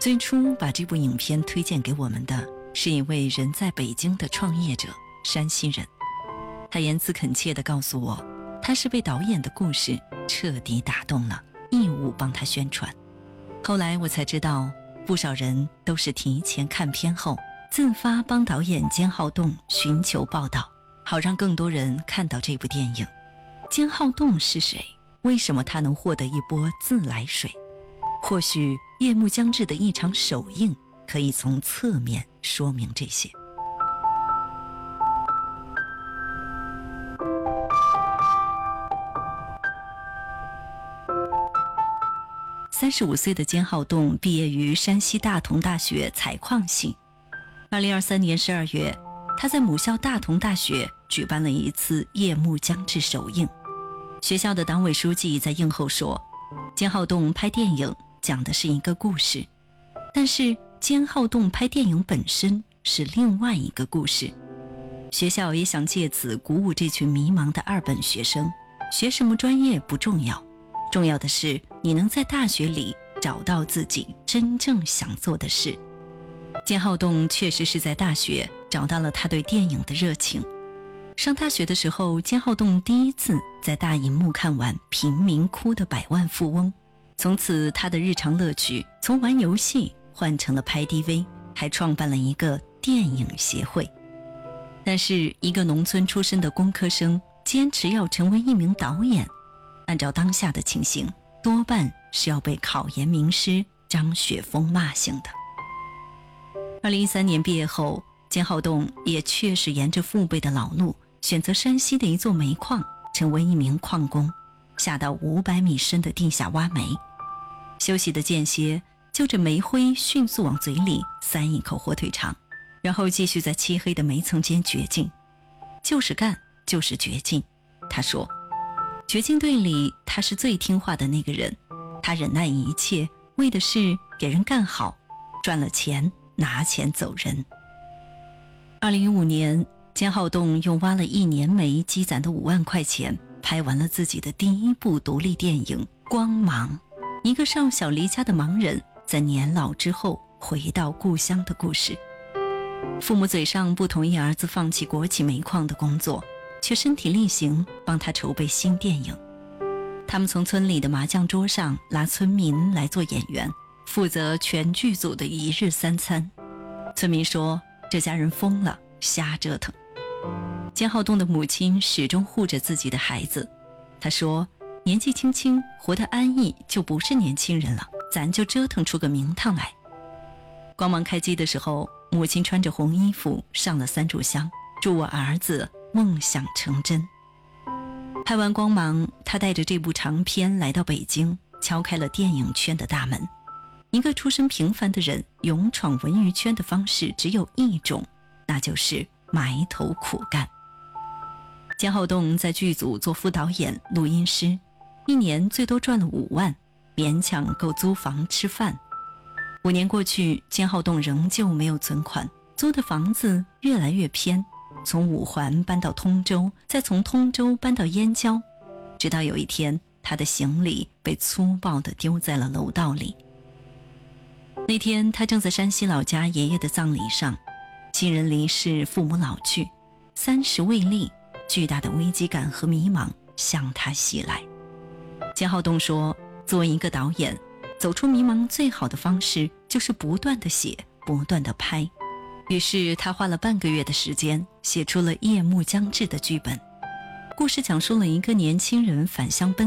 最初把这部影片推荐给我们的是一位人在北京的创业者，山西人。他言辞恳切地告诉我，他是被导演的故事彻底打动了，义务帮他宣传。后来我才知道，不少人都是提前看片后自发帮导演坚浩栋寻求报道，好让更多人看到这部电影。坚浩栋是谁？为什么他能获得一波自来水？或许夜幕将至的一场首映可以从侧面说明这些。35岁的坚浩栋毕业于山西大同大学采矿系。2023年12月，他在母校大同大学举办了一次夜幕将至首映。学校的党委书记在映后说，坚浩栋拍电影讲的是一个故事，但是坚浩栋拍电影本身是另外一个故事。学校也想借此鼓舞这群迷茫的二本学生，学什么专业不重要，重要的是你能在大学里找到自己真正想做的事。坚浩栋确实是在大学找到了他对电影的热情。上大学的时候，坚浩栋第一次在大荧幕看完《贫民窟的百万富翁》，从此他的日常乐趣从玩游戏换成了拍 DV， 还创办了一个电影协会。但是一个农村出身的工科生坚持要成为一名导演，按照当下的情形，多半是要被考研名师张雪峰骂醒的。2013年毕业后，坚浩栋也确实沿着父辈的老路，选择山西的一座煤矿，成为一名矿工，下到500米深的地下挖煤。休息的间歇，就着煤灰迅速往嘴里塞一口火腿肠，然后继续在漆黑的煤层间掘进。就是干，就是掘进。他说，掘进队里他是最听话的那个人，他忍耐一切，为的是给人干好，赚了钱拿钱走人。2015年，坚浩栋用挖了1年煤积攒的5万块钱，拍完了自己的第一部独立电影《光芒》，一个少小离家的盲人在年老之后回到故乡的故事。父母嘴上不同意儿子放弃国企煤矿的工作，却身体力行帮他筹备新电影。他们从村里的麻将桌上拉村民来做演员，负责全剧组的1日3餐。村民说，这家人疯了，瞎折腾。坚浩栋的母亲始终护着自己的孩子，她说，年纪轻轻活得安逸就不是年轻人了，咱就折腾出个名堂来。光芒开机的时候，母亲穿着红衣服上了3炷香，祝我儿子梦想成真。拍完光芒，他带着这部长片来到北京，敲开了电影圈的大门。一个出身平凡的人勇闯文娱圈的方式只有一种，那就是埋头苦干。坚浩栋在剧组做副导演、录音师，1年最多赚了5万，勉强够租房吃饭。5年过去，坚浩栋仍旧没有存款，租的房子越来越偏，从5环搬到通州，再从通州搬到燕郊，直到有一天，他的行李被粗暴地丢在了楼道里。那天他正在山西老家爷爷的葬礼上，亲人离世，父母老去，30未立，巨大的危机感和迷茫向他袭来。坚浩栋说，作为一个导演，走出迷茫最好的方式就是不断地写，不断地拍。于是他花了半个月的时间，写出了夜幕将至的剧本。故事讲述了一个年轻人返乡奔